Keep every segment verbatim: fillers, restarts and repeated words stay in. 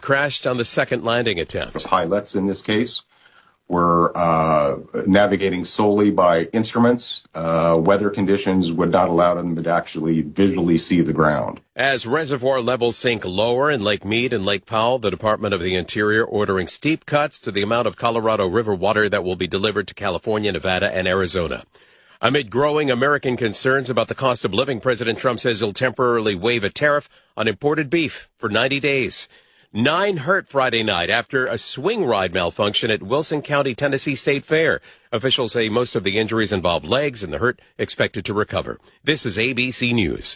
crashed on the second landing attempt. Pilots in this case were uh, navigating solely by instruments. Uh, weather conditions would not allow them to actually visually see the ground. As reservoir levels sink lower in Lake Mead and Lake Powell, the Department of the Interior ordering steep cuts to the amount of Colorado River water that will be delivered to California, Nevada, and Arizona. Amid growing American concerns about the cost of living, President Trump says he'll temporarily waive a tariff on imported beef for ninety days. Nine hurt Friday night after a swing ride malfunction at Wilson County, Tennessee State Fair. Officials say most of the injuries involved legs and the hurt expected to recover. This is A B C News.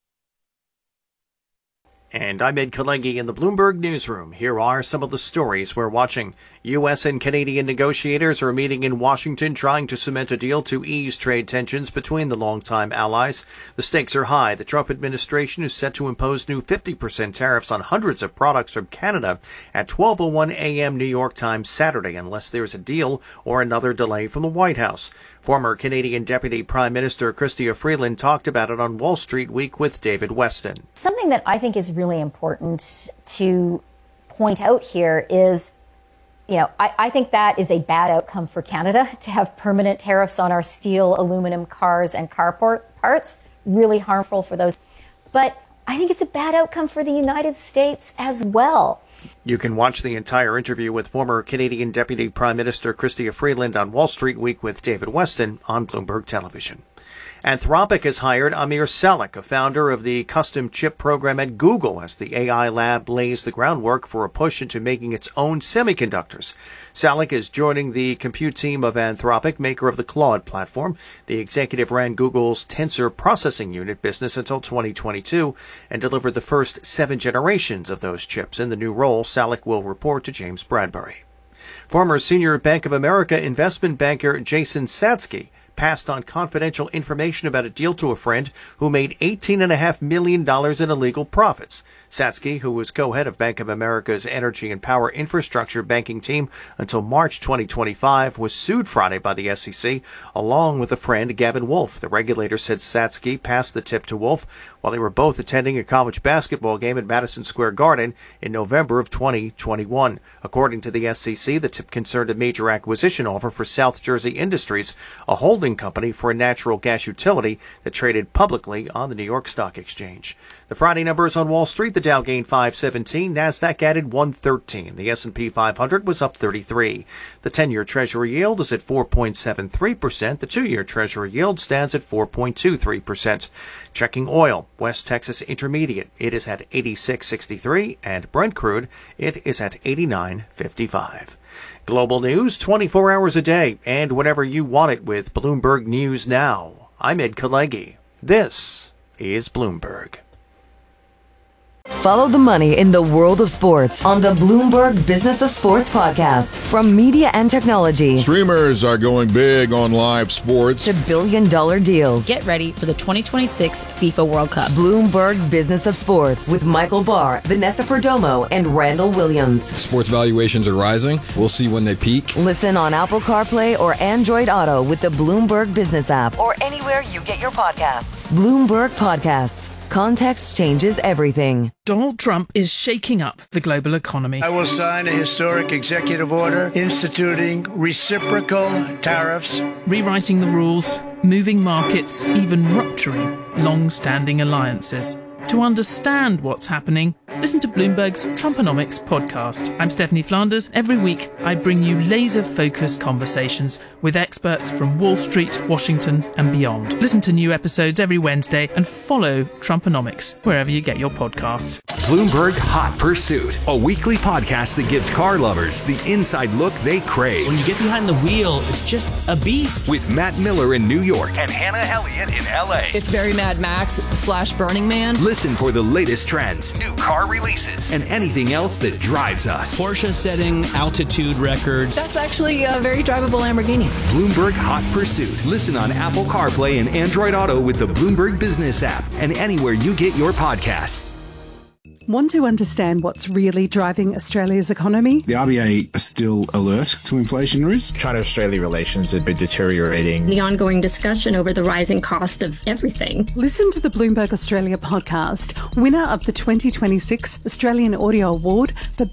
And I'm Ed Kalegi in the Bloomberg Newsroom. Here are some of the stories we're watching. U S and Canadian negotiators are meeting in Washington trying to cement a deal to ease trade tensions between the longtime allies. The stakes are high. The Trump administration is set to impose new fifty percent tariffs on hundreds of products from Canada at twelve oh one a.m. New York time Saturday, unless there's a deal or another delay from the White House. Former Canadian Deputy Prime Minister Chrystia Freeland talked about it on Wall Street Week with David Weston. Something that I think is really important to point out here is, you know, I, I think that is a bad outcome for Canada to have permanent tariffs on our steel, aluminum, cars, and car parts. Really harmful for those. But I think it's a bad outcome for the United States as well. You can watch the entire interview with former Canadian Deputy Prime Minister Chrystia Freeland on Wall Street Week with David Weston on Bloomberg Television. Anthropic has hired Amir Salik, a founder of the custom chip program at Google, as the A I lab lays the groundwork for a push into making its own semiconductors. Salik is joining the compute team of Anthropic, maker of the Claude platform. The executive ran Google's Tensor processing unit business until twenty twenty-two and delivered the first seven generations of those chips. In the new role, Salik will report to James Bradbury. Former senior Bank of America investment banker Jason Satsky passed on confidential information about a deal to a friend who made eighteen point five million dollars in illegal profits. Satsky, who was co-head of Bank of America's energy and power infrastructure banking team until March twenty twenty-five, was sued Friday by the S E C, along with a friend, Gavin Wolf. The regulator said Satsky passed the tip to Wolf while they were both attending a college basketball game at Madison Square Garden in November of twenty twenty-one. According to the S E C, the tip concerned a major acquisition offer for South Jersey Industries, a holding company for a natural gas utility that traded publicly on the New York Stock Exchange. The Friday numbers on Wall Street: the Dow gained five seventeen, Nasdaq added one thirteen, the S and P five hundred was up thirty-three. The ten-year Treasury yield is at four point seven three percent. The two-year Treasury yield stands at four point two three percent. Checking oil: West Texas Intermediate, it is at eighty-six sixty-three, and Brent crude, it is at eighty-nine fifty-five. Global news twenty-four hours a day and whenever you want it with Bloomberg News Now. I'm Ed Kalegi. This is Bloomberg. Follow the money in the world of sports on the Bloomberg Business of Sports podcast. From media and technology, streamers are going big on live sports, to billion dollar deals. Get ready for the twenty twenty-six FIFA World Cup. Bloomberg Business of Sports with Michael Barr, Vanessa Perdomo, and Randall Williams. Sports valuations are rising. We'll see when they peak. Listen on Apple CarPlay or Android Auto with the Bloomberg Business app or anywhere you get your podcasts. Bloomberg Podcasts. Context changes everything. Donald Trump is shaking up the global economy. I will sign a historic executive order instituting reciprocal tariffs, rewriting the rules, moving markets, even rupturing long-standing alliances. To understand what's happening, listen to Bloomberg's Trumponomics podcast. I'm Stephanie Flanders. Every week, I bring you laser-focused conversations with experts from Wall Street, Washington, and beyond. Listen to new episodes every Wednesday and follow Trumponomics wherever you get your podcasts. Bloomberg Hot Pursuit, a weekly podcast that gives car lovers the inside look they crave. When you get behind the wheel, it's just a beast. With Matt Miller in New York and Hannah Elliott in L A. It's very Mad Max slash Burning Man. Listen for the latest trends, new car releases, and anything else that drives us. Porsche setting altitude records. That's actually a very drivable Lamborghini. Bloomberg Hot Pursuit. Listen on Apple CarPlay and Android Auto with the Bloomberg Business app and anywhere you get your podcasts. Want to understand what's really driving Australia's economy? The R B A are still alert to inflation risk. China-Australia relations have been deteriorating. The ongoing discussion over the rising cost of everything. Listen to the Bloomberg Australia podcast, winner of the twenty twenty-six Australian Audio Award for